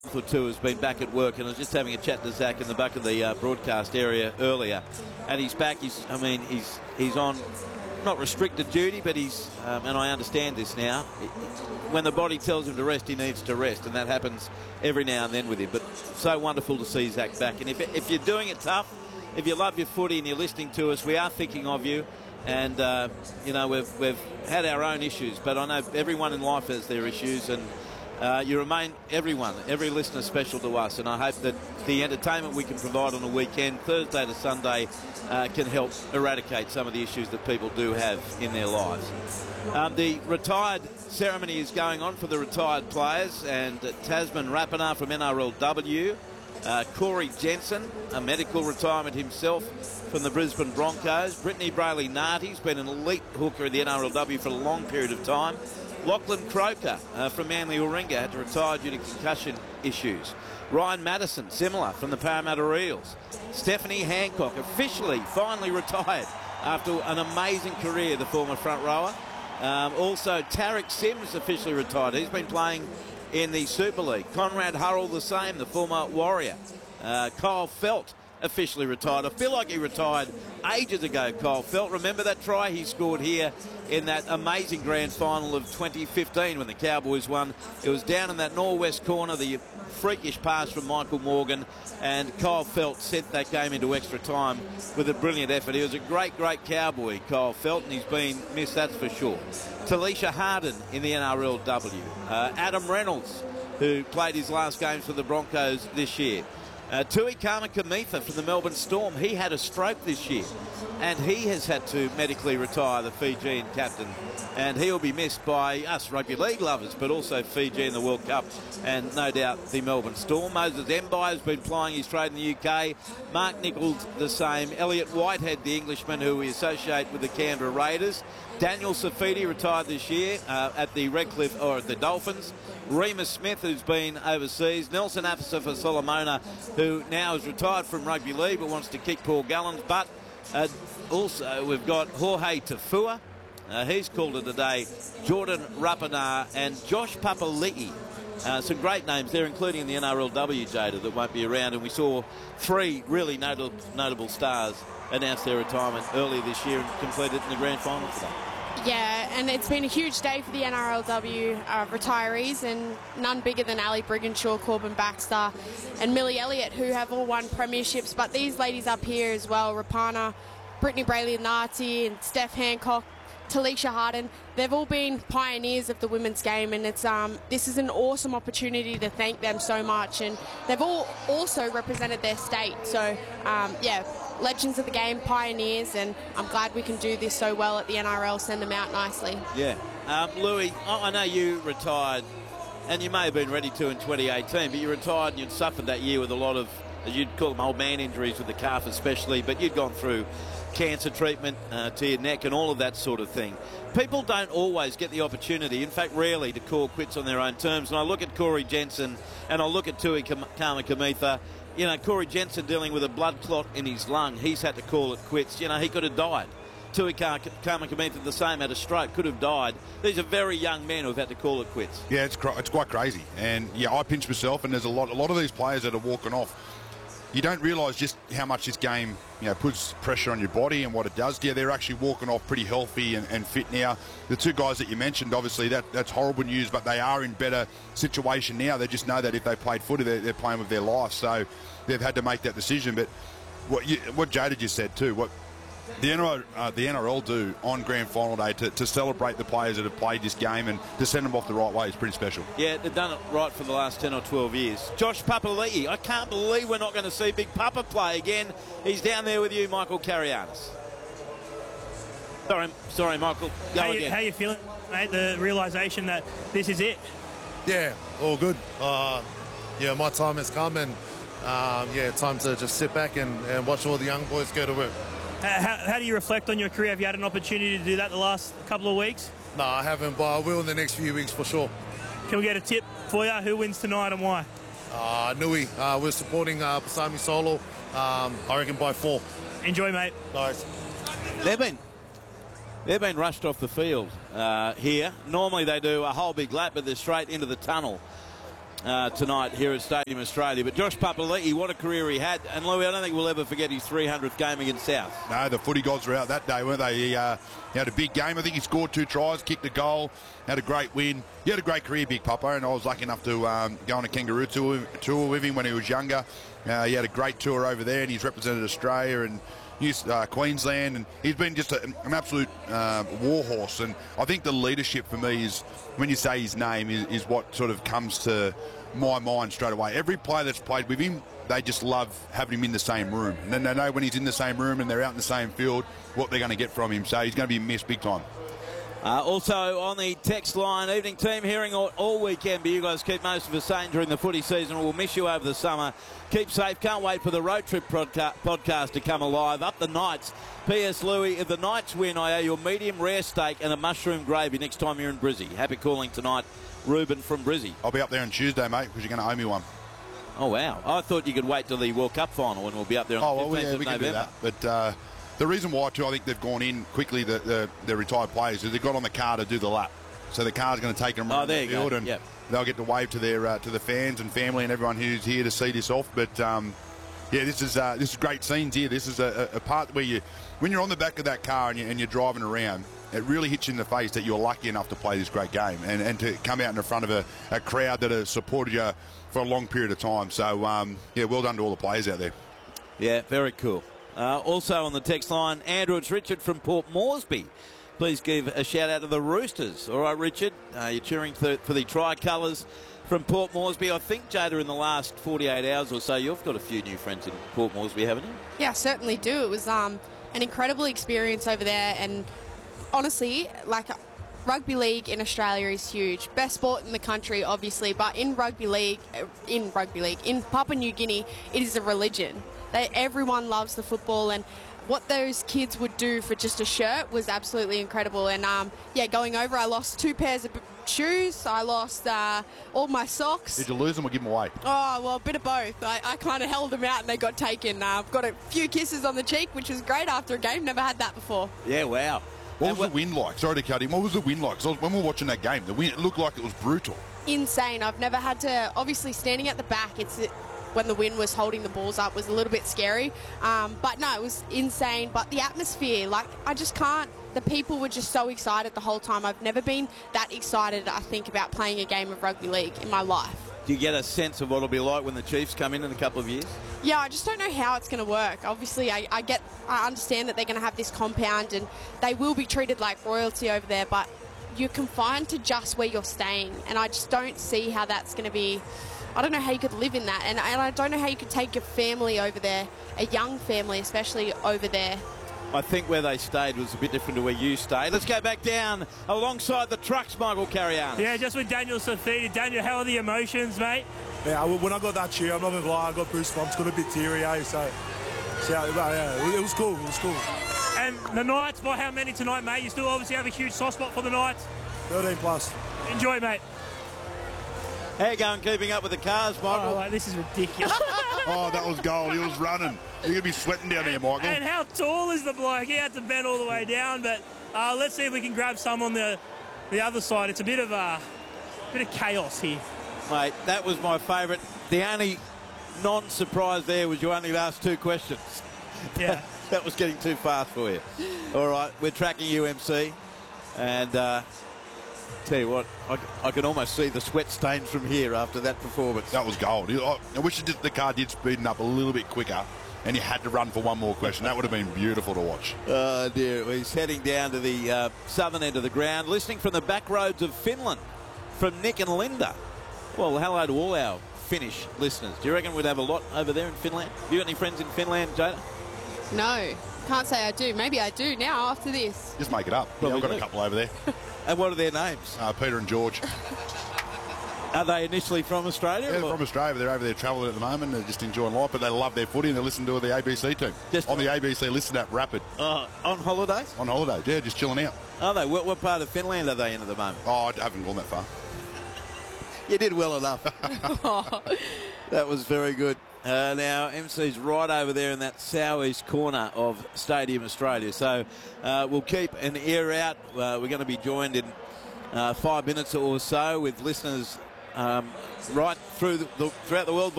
or two has been back at work, and I was just having a chat to Zach in the back of the broadcast area earlier, and he's back. He's on not restricted duty, but he's and I understand this now. When the body tells him to rest, he needs to rest, and that happens every now and then with him. But so wonderful to see Zach back. And if you're doing it tough, if you love your footy and you're listening to us, we are thinking of you. And you know, we've had our own issues, but I know everyone in life has their issues, and you remain every listener special to us, and I hope that the entertainment we can provide on the weekend, Thursday to Sunday, can help eradicate some of the issues that people do have in their lives. The retired ceremony is going on for the retired players, and Tasman Rapana from NRLW, Corey Jensen, a medical retirement himself from the Brisbane Broncos, Brittany Brayley-Narty's been an elite hooker in the NRLW for a long period of time, Lachlan Croker from Manly Warringah had to retire due to concussion issues. Ryan Madison, similar, from the Parramatta Eels. Stephanie Hancock, finally retired after an amazing career, the former front rower. Also, Tarek Sims officially retired. He's been playing in the Super League. Conrad Hurrell the same, the former Warrior. Kyle Felt officially retired. I feel like he retired ages ago, Kyle Felt. Remember that try he scored here in that amazing grand final of 2015 when the Cowboys won? It was down in that northwest corner, the freakish pass from Michael Morgan, and Kyle Felt sent that game into extra time with a brilliant effort. He was a great, great Cowboy, Kyle Felt, and he's been missed, that's for sure. Talisha Harden in the NRLW. Adam Reynolds, who played his last games for the Broncos this year. Tui Kamikamica from the Melbourne Storm. He had a stroke this year, and he has had to medically retire, the Fijian captain. And he'll be missed by us rugby league lovers, but also Fiji in the World Cup, and no doubt the Melbourne Storm. Moses Mbai has been plying his trade in the UK. Mark Nichols the same. Elliot Whitehead, the Englishman who we associate with the Canberra Raiders. Daniel Safidi retired this year at the Redcliffe, or at the Dolphins. Remus Smith, who's been overseas. Nelson Afisa for Solomona, who now is retired from rugby league but wants to kick Paul Gallen's butt. Also, we've got Jorge Tafua. He's called it a day. Jordan Rapana and Josh Papali'i. Some great names there, including the NRLW, Jada, that won't be around. And we saw three really notable stars announce their retirement earlier this year and completed in the grand final today. Yeah, and it's been a huge day for the NRLW retirees, and none bigger than Ali Brigginshaw, Corbin Baxter and Millie Elliott, who have all won premierships. But these ladies up here as well, Rapana, Brittany Brayley-Narty and Steph Hancock, Talisha Harden, they've all been pioneers of the women's game, and it's this is an awesome opportunity to thank them so much. And they've all also represented their state, so yeah, legends of the game, pioneers, and I'm glad we can do this so well at the NRL, send them out nicely. Yeah. Louis, I know you retired, and you may have been ready to in 2018, but you retired and you'd suffered that year with a lot of, as you'd call them, old man injuries with the calf especially, but you'd gone through cancer treatment to your neck and all of that sort of thing. People don't always get the opportunity, in fact rarely, to call quits on their own terms. And I look at Corey Jensen and I look at Tui Kamikamica. You know, Corey Jensen dealing with a blood clot in his lung, he's had to call it quits. You know, he could have died. Tui Kamikamica the same, had a stroke, could have died. These are very young men who have had to call it quits. Yeah, it's quite crazy. And yeah, I pinch myself, and there's a lot of these players that are walking off. You don't realise just how much this game, you know, puts pressure on your body and what it does. Yeah, they're actually walking off pretty healthy and fit now. The two guys that you mentioned, obviously, that's horrible news, but they are in better situation now. They just know that if they played footy, they're playing with their life. So they've had to make that decision. But what Jada just said too, what the NRL do on grand final day to celebrate the players that have played this game and to send them off the right way is pretty special. Yeah, they've done it right for the last 10 or 12 years. Josh Papali'i, I can't believe we're not going to see Big Papa play again. He's down there with you, Michael Carianis. Sorry, Michael. Go again. How you feeling, mate? The realisation that this is it? Yeah, all good. Yeah, my time has come, and yeah, time to just sit back and watch all the young boys go to work. How do you reflect on your career? Have you had an opportunity to do that the last couple of weeks? No, I haven't, but I will in the next few weeks for sure. Can we get a tip for you? Who wins tonight and why? Nui. We're supporting Pasami Solo. I reckon by 4. Enjoy, mate. Nice. They've been rushed off the field here. Normally they do a whole big lap, but they're straight into the tunnel. tonight here at Stadium Australia. But Josh Papali'i, what a career he had. And Louis, I don't think we'll ever forget his 300th game against South. No, the footy gods were out that day, weren't they? He had a big game. I think he scored 2 tries, kicked a goal, had a great win. He had a great career, Big Papa, and I was lucky enough to go on a kangaroo tour with him when he was younger. He had a great tour over there, and he's represented Australia and Queensland, and he's been just an absolute warhorse. And I think the leadership for me is, when you say his name, is what sort of comes to my mind straight away. Every player that's played with him, they just love having him in the same room. And then they know when he's in the same room and they're out in the same field, what they're going to get from him. So he's going to be missed big time. Also on the text line, evening team, hearing all weekend, but you guys keep most of us sane during the footy season. We'll miss you over the summer. Keep safe. Can't wait for the road trip podcast to come alive. Up the Knights. P.S. Louis, if the Knights win, I owe you a medium rare steak and a mushroom gravy next time you're in Brizzy. Happy calling tonight, Ruben from Brizzy. I'll be up there on Tuesday, mate, because you're going to owe me one. Oh, wow. I thought you could wait till the World Cup final and we'll be up there on the 15th of we can November. do that. But the reason why, too, I think they've gone in quickly, the retired players, is they've got on the car to do the lap. So the car's going to take them around the field, and they'll get to wave to the fans and family and everyone who's here to see this off. But this is great scenes here. This is a part where when you're on the back of that car and you're driving around, it really hits you in the face that you're lucky enough to play this great game and to come out in front of a crowd that has supported you for a long period of time. So well done to all the players out there. Yeah, very cool. Also on the text line, Andrew, it's Richard from Port Moresby. Please give a shout out to the Roosters. All right, Richard, you're cheering for the Tricolours from Port Moresby. I think, Jada, in the last 48 hours or so, you've got a few new friends in Port Moresby, haven't you? Yeah, I certainly do. It was an incredible experience over there, and honestly, rugby league in Australia is huge. Best sport in the country, obviously, but in Papua New Guinea, it is a religion. Everyone loves the football, and what those kids would do for just a shirt was absolutely incredible. And going over, I lost 2 pairs of shoes. I lost all my socks. Did you lose them or give them away? Oh, well, a bit of both. I kind of held them out and they got taken. I've got a few kisses on the cheek, which was great after a game. Never had that before. Yeah, wow. What was the wind like? Sorry to cut him. What was the wind like? Because when we were watching that game, the wind, it looked like it was brutal. Insane. I've never had to, obviously standing at the back, when the wind was holding the balls up, was a little bit scary. But no, it was insane. But the atmosphere, I just can't. The people were just so excited the whole time. I've never been that excited, I think, about playing a game of rugby league in my life. Do you get a sense of what it'll be like when the Chiefs come in a couple of years? Yeah, I just don't know how it's going to work. Obviously, I understand that they're going to have this compound and they will be treated like royalty over there, but you're confined to just where you're staying. And I just don't see how that's going to be. I don't know how you could live in that, and I don't know how you could take your family over there, a young family especially, over there. I think where they stayed was a bit different to where you stayed. Let's go back down alongside the trucks, Michael Carrianos. Yeah, just with Daniel Safidi. Daniel, how are the emotions, mate? Yeah, when I got that cheer, I'm not going to lie, I got goosebumps, got a bit teary, so yeah, it was cool, it was cool. And the Knights, by how many tonight, mate? You still obviously have a huge soft spot for the Knights. 13 plus. Enjoy, mate. How you going keeping up with the cars, Michael? Oh, this is ridiculous. Oh, that was gold. He was running. You're going to be sweating down there, Michael. And how tall is the bloke? He had to bend all the way down, but let's see if we can grab some on the other side. It's a bit of chaos here. Mate, that was my favourite. The only non-surprise there was you only asked 2 questions. Yeah. That was getting too fast for you. All right, we're tracking you, MC. And tell you what, I can almost see the sweat stains from here after that performance. That was gold. I wish the car did speed up a little bit quicker and you had to run for one more question. That would have been beautiful to watch. Oh, dear. He's heading down to the southern end of the ground, listening from the back roads of Finland from Nick and Linda. Well, hello to all our Finnish listeners. Do you reckon we'd have a lot over there in Finland? Have you got any friends in Finland, Jada? No, can't say I do. Maybe I do now after this. Just make it up. Yeah, I've got a couple over there. And what are their names? Peter and George. Are they initially from Australia? Yeah, they're from Australia. They're over there travelling at the moment. They're just enjoying life, but they love their footy and they listen to the ABC team. Just on the ABC Listen app, Rapid. On holidays? On holidays, yeah, just chilling out. Are they? What part of Finland are they in at the moment? Oh, I haven't gone that far. You did well enough. That was very good. Now, MC's right over there in that southeast corner of Stadium Australia. So we'll keep an ear out. We're going to be joined in 5 minutes or so with listeners right throughout the world